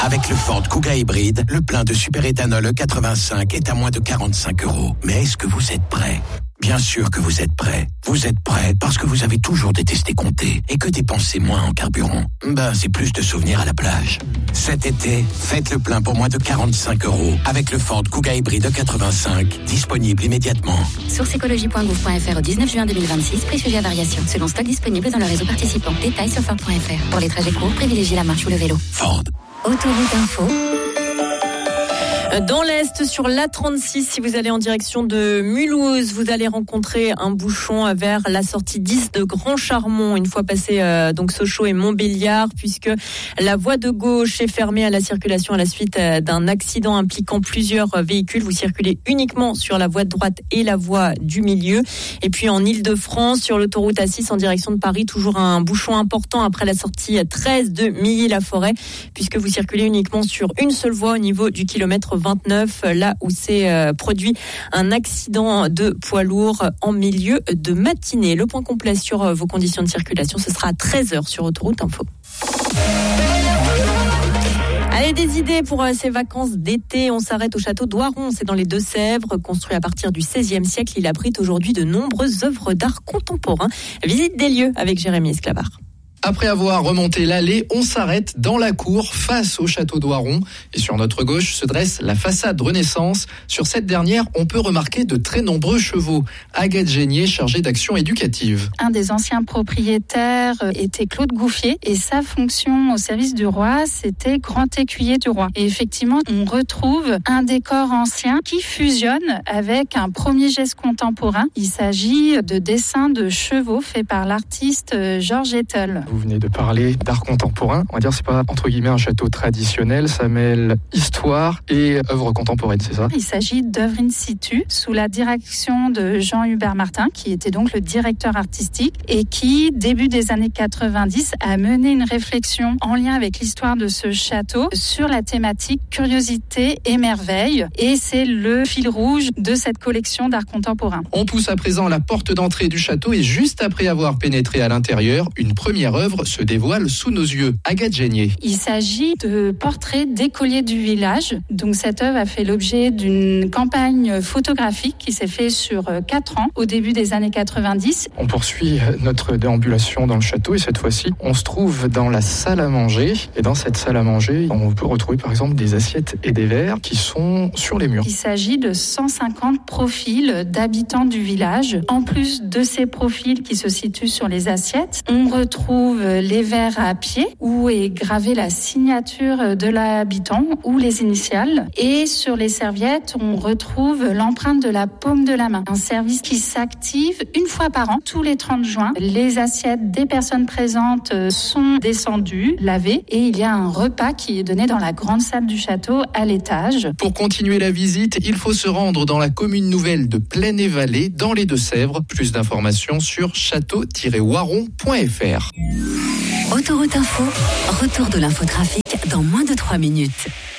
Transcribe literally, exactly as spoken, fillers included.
Avec le Ford Kuga hybride, le plein de superéthanol E quatre-vingt-cinq est à moins de quarante-cinq euros. Mais est-ce que vous êtes prêts ? Bien sûr que vous êtes prêts. Vous êtes prêts parce que vous avez toujours détesté compter et que dépenser moins en carburant, ben c'est plus de souvenirs à la plage. Cet été, faites le plein pour moins de quarante-cinq euros avec le Ford Kuga hybride E quatre-vingt-cinq, disponible immédiatement. Source écologie point gouv point f r au dix-neuf juin deux mille vingt-six, prix sujet à variation, selon stock disponible dans le réseau participant. Détails sur ford point f r. Pour les trajets courts, privilégiez la marche ou le vélo. Ford. Autoroute Info. Dans l'Est, sur l'A trente-six, si vous allez en direction de Mulhouse, vous allez rencontrer un bouchon vers la sortie dix de Grand Charmont, une fois passé euh, donc Sochaux et Montbéliard, puisque la voie de gauche est fermée à la circulation à la suite euh, d'un accident impliquant plusieurs véhicules. Vous circulez uniquement sur la voie de droite et la voie du milieu. Et puis en Ile-de-France, sur l'autoroute A six en direction de Paris, toujours un bouchon important après la sortie treize de Milly-la-Forêt, puisque vous circulez uniquement sur une seule voie au niveau du kilomètre vingt-neuf, là où s'est euh, produit un accident de poids lourd en milieu de matinée. Le point complet sur euh, vos conditions de circulation, ce sera à treize heures sur Autoroute Info. Allez, des idées pour euh, ces vacances d'été. On s'arrête au château d'Oiron, c'est dans les Deux-Sèvres. Construit à partir du seizième siècle, il abrite aujourd'hui de nombreuses œuvres d'art contemporain. Visite des lieux avec Jérémy Esclavar. Après avoir remonté l'allée, on s'arrête dans la cour face au château d'Oiron. Et sur notre gauche se dresse la façade Renaissance. Sur cette dernière, on peut remarquer de très nombreux chevaux. Agathe Génier, chargée d'action éducative. Un des anciens propriétaires était Claude Gouffier et sa fonction au service du roi, c'était grand écuyer du roi. Et effectivement, on retrouve un décor ancien qui fusionne avec un premier geste contemporain. Il s'agit de dessins de chevaux faits par l'artiste Georges Ettel. Vous venez de parler d'art contemporain. On va dire c'est pas entre guillemets un château traditionnel, ça mêle histoire et œuvre contemporaine, c'est ça ? Il s'agit d'œuvres in situ sous la direction de Jean-Hubert Martin, qui était donc le directeur artistique et qui, début des années quatre-vingt-dix, a mené une réflexion en lien avec l'histoire de ce château sur la thématique curiosité et merveille. Et c'est le fil rouge de cette collection d'art contemporain. On pousse à présent la porte d'entrée du château et juste après avoir pénétré à l'intérieur, une première œuvre se dévoile sous nos yeux. Agathe Génier. Il s'agit de portraits d'écoliers du village. Donc cette œuvre a fait l'objet d'une campagne photographique qui s'est faite sur quatre ans, au début des années quatre-vingt-dix. On poursuit notre déambulation dans le château et cette fois-ci, on se trouve dans la salle à manger. Et dans cette salle à manger, on peut retrouver par exemple des assiettes et des verres qui sont sur les murs. Il s'agit de cent cinquante profils d'habitants du village. En plus de ces profils qui se situent sur les assiettes, on retrouve les verres à pied où est gravée la signature de l'habitant ou les initiales. Et sur les serviettes, on retrouve l'empreinte de la paume de la main. Un service qui s'active une fois par an, tous les trente juin. Les assiettes des personnes présentes sont descendues, lavées et il y a un repas qui est donné dans la grande salle du château à l'étage. Pour continuer la visite, il faut se rendre dans la commune nouvelle de Plaine-et-Vallée, dans les Deux-Sèvres. Plus d'informations sur château tiret oiron point f r. Autoroute Info, retour de l'infotrafic dans moins de trois minutes.